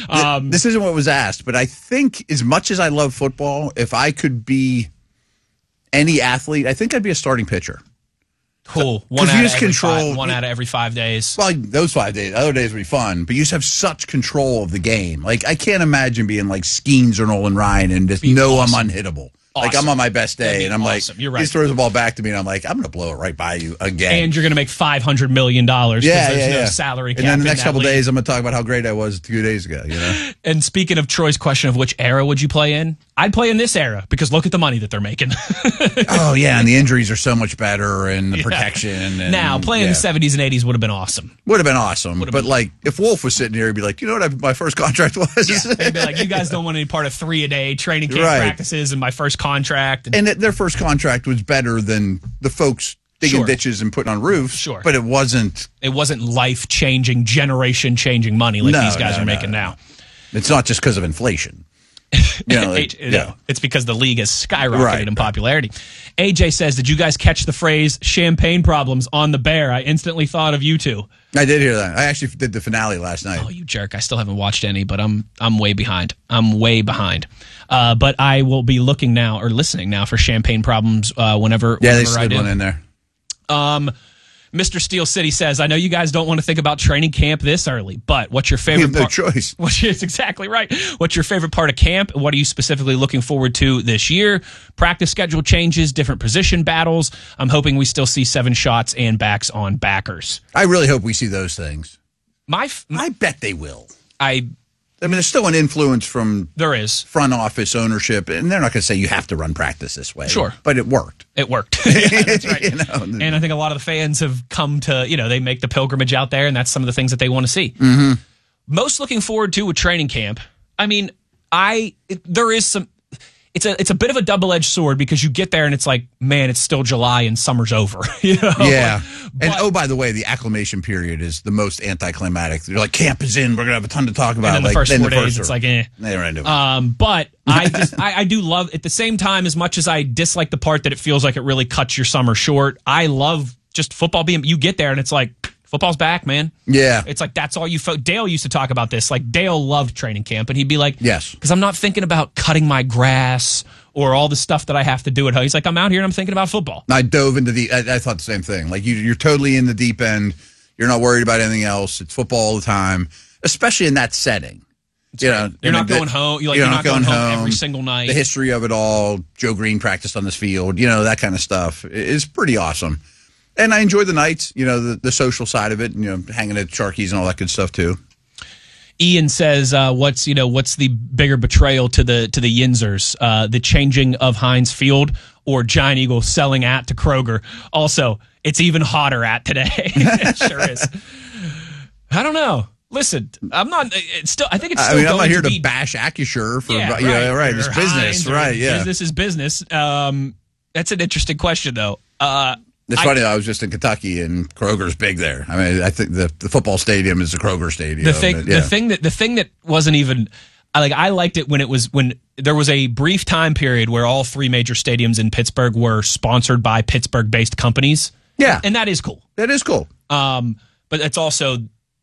This isn't what was asked, but I think as much as I love football, if I could be any athlete, I think I'd be a starting pitcher. Cool. One out of every 5 days. Well, those 5 days. Other days would be fun, but you just have such control of the game. Like, I can't imagine being like Skeens or Nolan Ryan and just know I'm unhittable. Awesome. Like, I'm on my best day, and I'm awesome. like, You're right. he throws the ball back to me, and I'm like, I'm going to blow it right by you again. And you're going to make $500 million because there's no salary cap. And then the next couple of days, I'm going to talk about how great I was 2 days ago. You know. And speaking of Troy's question of which era would you play in, I'd play in this era because look at the money that they're making. Oh, yeah, and the injuries are so much better, and the protection. And, now, playing in the 70s and 80s would have been awesome. Would have been awesome. But, like, if Wolf was sitting here, he'd be like, you know what my first contract was? Yeah, they'd be like, you guys don't want any part of 3-a-day training camp practices and my first contract. And their first contract was better than the folks digging ditches and putting on roofs. Sure. But it wasn't life-changing, generation-changing money like these guys are making now. It's not just because of inflation. You know, it's because the league has skyrocketed in popularity. AJ says, did you guys catch the phrase champagne problems on the Bear? I instantly thought of you two. I did hear that. I actually did the finale last night. Oh, you jerk. I still haven't watched any, but I'm way behind. But I will be looking now or listening now for champagne problems whenever they I do. one in there. Mr. Steel City says, I know you guys don't want to think about training camp this early, but what's your favorite part? We have no choice. It's exactly right. What's your favorite part of camp? What are you specifically looking forward to this year? Practice schedule changes, different position battles. I'm hoping we still see 7 shots and backs on backers. I really hope we see those things. I bet they will. I mean, there's still an influence from front office ownership, and they're not going to say you have to run practice this way. Sure. But it worked. Yeah, that's right. And I think a lot of the fans have come to, they make the pilgrimage out there, and that's some of the things that they want to see. Mm-hmm. Most looking forward to with training camp, I mean, there is some... It's a bit of a double-edged sword because you get there and it's like, man, it's still July and summer's over. Yeah. And by the way, the acclimation period is the most anticlimactic. You're like, camp is in. We're going to have a ton to talk about. And then the first 4 days, it's like, eh. They don't do it. But I do love, at the same time, as much as I dislike the part that it feels like it really cuts your summer short, I love just football being, you get there and it's like, football's back, man. Yeah. It's like, that's all you Dale used to talk about this. Like, Dale loved training camp, and he'd be like, yes. Because I'm not thinking about cutting my grass or all the stuff that I have to do at home. He's like, I'm out here and I'm thinking about football. I dove into I thought the same thing. Like, you're totally in the deep end. You're not worried about anything else. It's football all the time, especially in that setting. You're not going home. You're not going home every single night. The history of it all. Joe Green practiced on this field. That kind of stuff is pretty awesome. And I enjoy the nights, the social side of it, and, hanging at Sharky's and all that good stuff too. Ian says, what's the bigger betrayal to the Yinzers, the changing of Heinz Field or Giant Eagle selling at to Kroger? Also, it's even hotter at today. It sure is. I don't know. Listen, I'm not. I think it's still. I'm not here to bash Acrisure for right. It's business, right? Yeah, business is business. That's an interesting question, though. It's funny. I was just in Kentucky, and Kroger's big there. I mean, I think the football stadium is the Kroger stadium. The thing that wasn't even I liked it when there was a brief time period where all 3 major stadiums in Pittsburgh were sponsored by Pittsburgh-based companies. Yeah, and that is cool. That is cool. But it's also.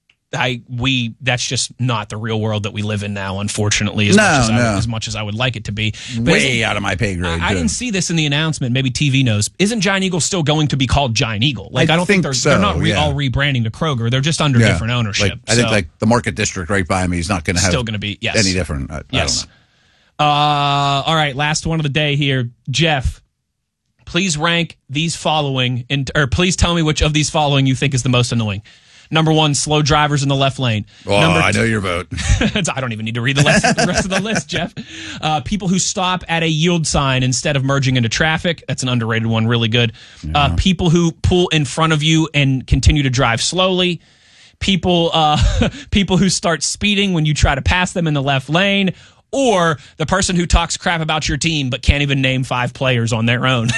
That's just not the real world that we live in now, unfortunately, as much as I would like it to be. But way out of my pay grade. I didn't see this in the announcement. Maybe TV knows. Isn't Giant Eagle still going to be called Giant Eagle? Like, I don't think they're not all rebranding to Kroger. They're just under different ownership. I think the Market District right by me is not going to have still going to be any different. I don't know. All right, last one of the day here. Jeff, please rank these following, or please tell me which of these following you think is the most annoying. Number 1, slow drivers in the left lane. Oh, I know your vote. I don't even need to read the rest of the list, Jeff. People who stop at a yield sign instead of merging into traffic. That's an underrated one, really good. Yeah. People who pull in front of you and continue to drive slowly. People who start speeding when you try to pass them in the left lane. Or the person who talks crap about your team but can't even name 5 players on their own.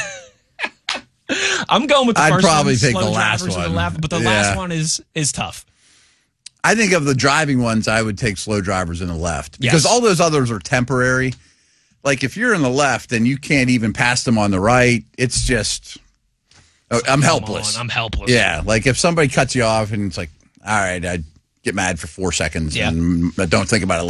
I'm going with the first one. I'd probably take the last one. But the last one is tough. I think of the driving ones, I would take slow drivers in the left. Because all those others are temporary. Like, if you're in the left and you can't even pass them on the right, it's just, I'm helpless. I'm helpless. Yeah, like if somebody cuts you off and it's like, all right, I'd get mad for 4 seconds and don't think about it later.